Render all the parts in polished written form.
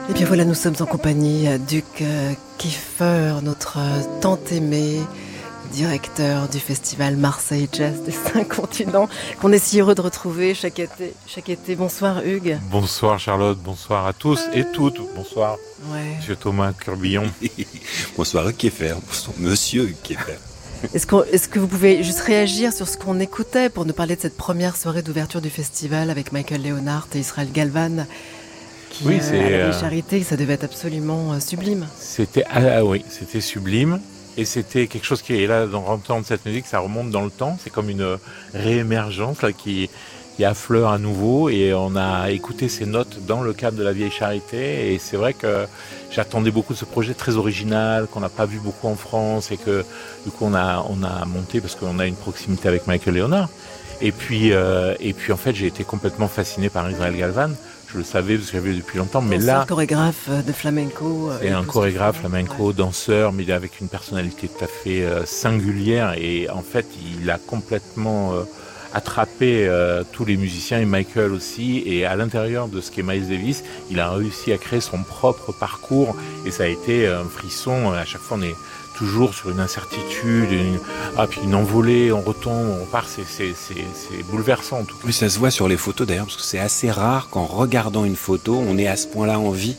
Et bien voilà, nous sommes en compagnie d'Hugues Kiefer, notre tant aimé directeur du festival Marseille Jazz des 5 continents, qu'on est si heureux de retrouver chaque été. Bonsoir Hugues. Bonsoir Charlotte, bonsoir à tous et toutes. Bonsoir Monsieur Thomas Curbillon. Bonsoir Hugues Kiefer, bonsoir Monsieur Hugues Kiefer. Est-ce que vous pouvez juste réagir sur ce qu'on écoutait pour nous parler de cette première soirée d'ouverture du festival avec Michael Leonhardt et Israël Galvan? Oui, c'est la charité, ça devait être absolument sublime. C'était sublime. Et c'était quelque chose qui est là, dans l'entendre cette musique, ça remonte dans le temps. C'est comme une réémergence là, qui affleure à nouveau. Et on a écouté ces notes dans le cadre de la Vieille Charité. Et c'est vrai que j'attendais beaucoup de ce projet très original, qu'on n'a pas vu beaucoup en France. Et que du coup, on a monté parce qu'on a une proximité avec Michael Leonhardt. Et puis en fait, j'ai été complètement fasciné par Israël Galvan. Je le savais parce que j'avais vu depuis longtemps, mais là... C'est un chorégraphe de flamenco. C'est un chorégraphe flamenco, danseur, mais il est avec une personnalité tout à fait singulière. Et en fait, il a complètement attrapé tous les musiciens, et Michael aussi. Et à l'intérieur de ce qu'est Miles Davis, il a réussi à créer son propre parcours. Et ça a été un frisson. À chaque fois, on est toujours sur une incertitude, puis une envolée, on retombe, on repart, c'est bouleversant en tout cas. Oui, ça se voit sur les photos d'ailleurs, parce que c'est assez rare qu'en regardant une photo, on ait à ce point-là envie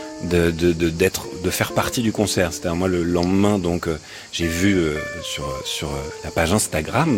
de faire partie du concert. C'est-à-dire moi le lendemain, donc j'ai vu sur la page Instagram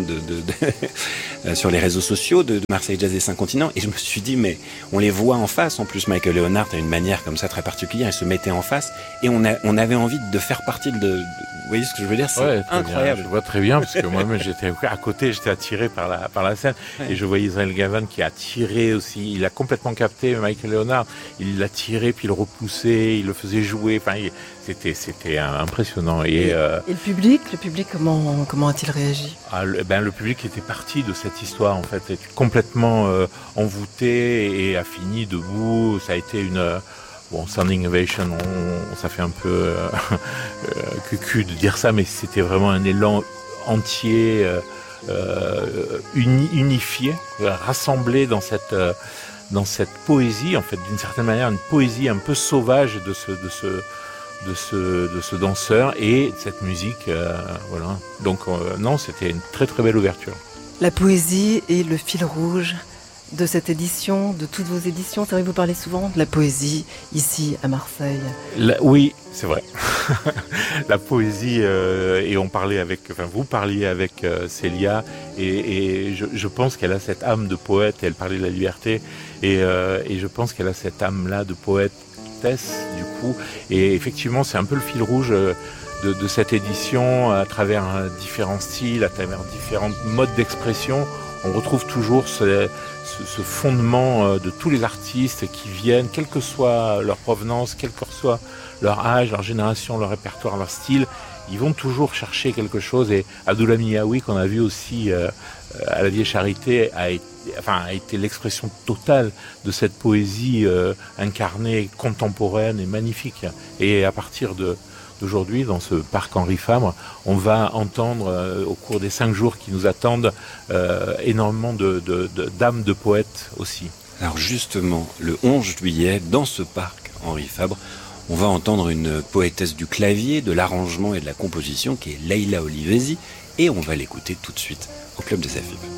sur les réseaux sociaux de Marseille Jazz des 5 continents, et je me suis dit mais on les voit en face. En plus Michael Leonhardt a une manière comme ça très particulière, il se mettait en face et on avait envie de faire partie de vous voyez ce que je veux dire, c'est incroyable. Bien, je vois très bien parce que moi-même j'étais à côté, j'étais attiré par la scène, et je voyais Israël Galvan qui a tiré aussi, il a complètement capté Michael Leonhardt, il l'a tiré puis il le repoussait, il le faisait jouer, enfin c'était impressionnant. Et le public comment a-t-il réagi? Le public était parti de cette histoire en fait, était complètement envoûté et a fini debout. Ça a été une standing ovation, ça fait un peu cucu de dire ça, mais c'était vraiment un élan entier, unifié, rassemblé dans cette poésie, en fait, d'une certaine manière, une poésie un peu sauvage de ce danseur et de cette musique, voilà. Donc non, c'était une très très belle ouverture. La poésie est le fil rouge de cette édition, de toutes vos éditions. C'est vrai que vous parlez souvent de la poésie ici à Marseille. Oui, c'est vrai. La poésie, et vous parliez avec Célia, et je pense qu'elle a cette âme de poète, elle parlait de la liberté, et je pense qu'elle a cette âme-là de poétesse, du coup, et effectivement, c'est un peu le fil rouge de cette édition, à travers différents styles, à travers différents modes d'expression. On retrouve toujours ce fondement de tous les artistes qui viennent, quelle que soit leur provenance, quel que soit leur âge, leur génération, leur répertoire, leur style, ils vont toujours chercher quelque chose. Et Abdoullah Miaoui, qu'on a vu aussi à la Vieille Charité, a été l'expression totale de cette poésie incarnée, contemporaine et magnifique. Et à partir d'aujourd'hui, dans ce parc Henri Fabre, on va entendre au cours des 5 jours qui nous attendent énormément d'âmes de poètes aussi. Alors justement, le 11 juillet, dans ce parc Henri Fabre, on va entendre une poétesse du clavier, de l'arrangement et de la composition qui est Leïla Olivesi, et on va l'écouter tout de suite au Club des Afib.